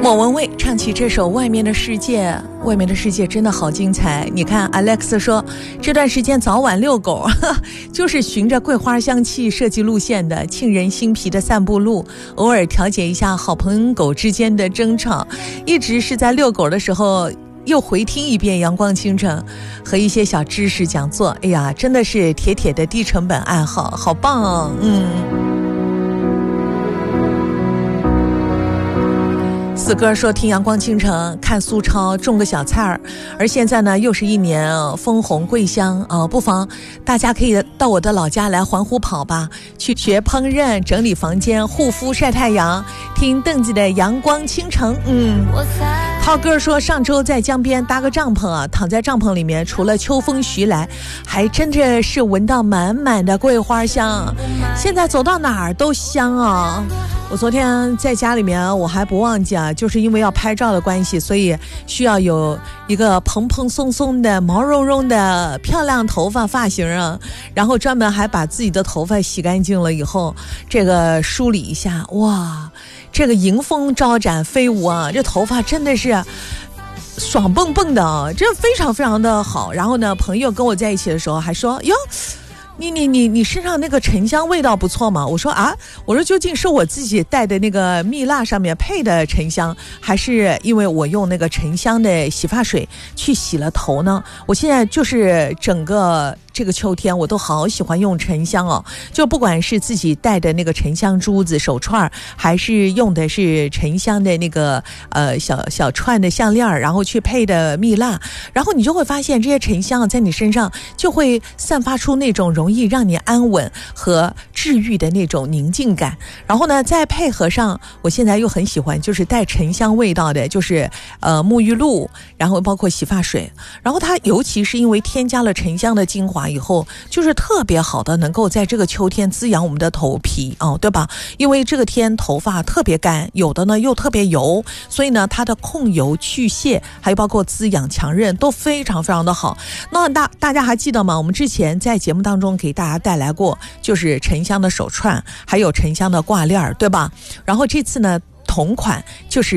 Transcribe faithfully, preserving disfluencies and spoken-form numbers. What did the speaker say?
莫文蔚唱起这首《外面的世界》，外面的世界真的好精彩。你看 Alex 说这段时间早晚遛狗就是循着桂花香气设计路线的沁人心脾的散步路，偶尔调节一下好朋友狗之间的争吵，一直是在遛狗的时候又回听一遍阳光倾城和一些小知识讲座。哎呀，真的是铁铁的低成本爱好，好棒。嗯，四哥说听阳光倾城看苏超种个小菜儿，而现在呢又是一年枫红桂香啊、呃，不妨大家可以到我的老家来环湖跑吧，去学烹饪、整理房间、护肤、晒太阳，听邓紫的阳光倾城。嗯，涛哥说上周在江边搭个帐篷啊，躺在帐篷里面，除了秋风徐来，还真的是闻到满满的桂花香，现在走到哪儿都香啊。我昨天在家里面我还不忘记啊，就是因为要拍照的关系，所以需要有一个蓬蓬松松的毛茸茸的漂亮头发发型啊，然后专门还把自己的头发洗干净了以后，这个梳理一下，哇，这个迎风招展飞舞啊，这头发真的是爽蹦蹦的啊，这非常非常的好。然后呢，朋友跟我在一起的时候还说哟，你你你你身上那个沉香味道不错嘛？我说啊，我说究竟是我自己带的那个蜜蜡上面配的沉香，还是因为我用那个沉香的洗发水去洗了头呢？我现在就是整个这个秋天我都好喜欢用沉香哦，就不管是自己带的那个沉香珠子手串，还是用的是沉香的那个呃小小串的项链，然后去配的蜜蜡，然后你就会发现这些沉香在你身上就会散发出那种容易让你安稳和治愈的那种宁静感。然后呢，再配合上我现在又很喜欢就是带沉香味道的，就是呃沐浴露，然后包括洗发水，然后它尤其是因为添加了沉香的精华以后，就是特别好的能够在这个秋天滋养我们的头皮哦，对吧？因为这个天头发特别干，有的呢又特别油，所以呢它的控油去屑还有包括滋养强韧都非常非常的好。那大大家还记得吗？我们之前在节目当中给大家带来过就是沉香的手串还有沉香的挂链，对吧？然后这次呢同款就是